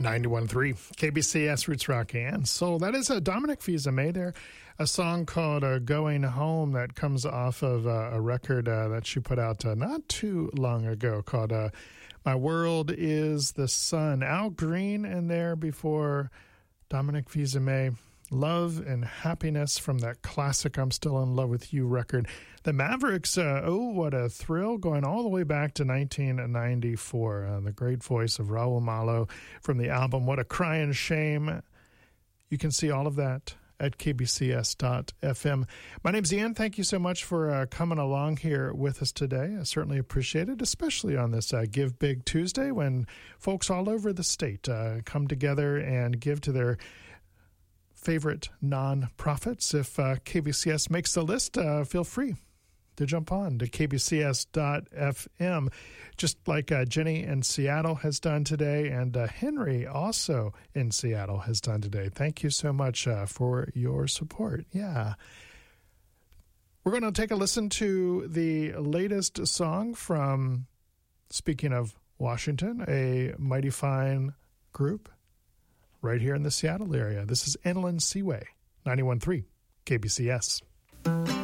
91.3 KBCS Roots Rock and Soul. That is Dominic Fils-Aimé there, a song called Going Home that comes off of a record that she put out not too long ago called My World is the Sun. Al Green in there before Dominic Fils-Aimé. Love and Happiness from that classic I'm Still in Love with You record. The Mavericks, oh, what a thrill, going all the way back to 1994. The great voice of Raul Malo from the album What a Crying Shame. You can see all of that at kbcs.fm. My name's Ian. Thank you so much for coming along here with us today. I certainly appreciate it, especially on this Give Big Tuesday when folks all over the state come together and give to their favorite nonprofits. If KBCS makes the list, feel free to jump on to kbcs.fm, just like Jenny in Seattle has done today, and Henry also in Seattle has done today. Thank you so much for your support. Yeah. We're going to take a listen to the latest song from, speaking of Washington, a mighty fine group right here in the Seattle area. This is Inland Seaway, 91.3 KBCS.